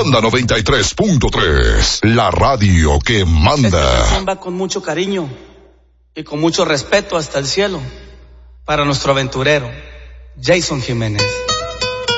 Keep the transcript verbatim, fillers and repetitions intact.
Ronda noventa y tres punto tres, la radio que manda. Esta canción va con mucho cariño y con mucho respeto hasta el cielo para nuestro aventurero, Jason Jiménez.